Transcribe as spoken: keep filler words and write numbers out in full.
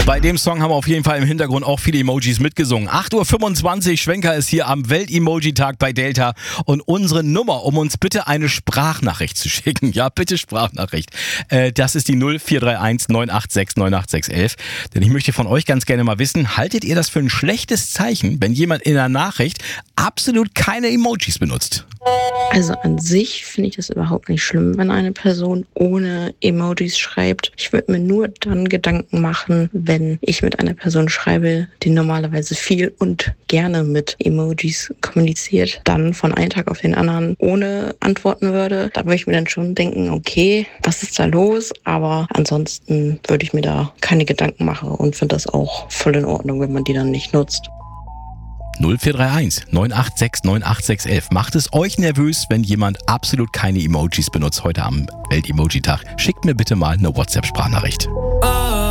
Bei dem Song haben wir auf jeden Fall im Hintergrund auch viele Emojis mitgesungen. acht Uhr fünfundzwanzig, Schwenker ist hier am Welt-Emoji-Tag bei Delta. Und unsere Nummer, um uns bitte eine Sprachnachricht zu schicken. Ja, bitte Sprachnachricht. Äh, das ist die null vier drei eins neun acht sechs neun acht sechs eins eins. Denn ich möchte von euch ganz gerne mal wissen, haltet ihr das für ein schlechtes Zeichen, wenn jemand in einer Nachricht absolut keine Emojis benutzt? Also an sich finde ich das überhaupt nicht schlimm, wenn eine Person ohne Emojis schreibt. Ich würde mir nur dann Gedanken machen, wenn ich mit einer Person schreibe, die normalerweise viel und gerne mit Emojis kommuniziert, dann von einem Tag auf den anderen ohne antworten würde. Da würde ich mir dann schon denken, okay, was ist da los? Aber ansonsten würde ich mir da keine Gedanken machen und finde das auch voll in Ordnung, wenn man die dann nicht nutzt. null vier drei eins neun acht sechs neun acht sechs eins eins. Macht es euch nervös, wenn jemand absolut keine Emojis benutzt heute am Welt-Emoji-Tag? Schickt mir bitte mal eine WhatsApp-Sprachnachricht.